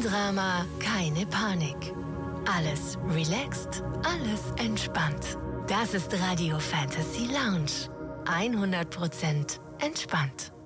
Drama, keine Panik. Alles relaxed, alles entspannt. Das ist Radio Fantasy Lounge. 100% entspannt.